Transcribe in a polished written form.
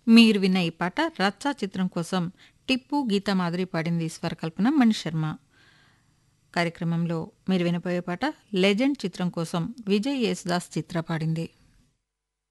మీరు విన్న ఈ పాట 'రచ్చా' చిత్రం కోసం టిప్పు, గీతా మాధురి పాడింది. స్వరకల్పన మణిశర్మ. కార్యక్రమంలో మీరు వినబోయే పాట 'లెజెండ్' చిత్రం కోసం విజయ్ యేసుదాస్ చిత్ర పాడింది.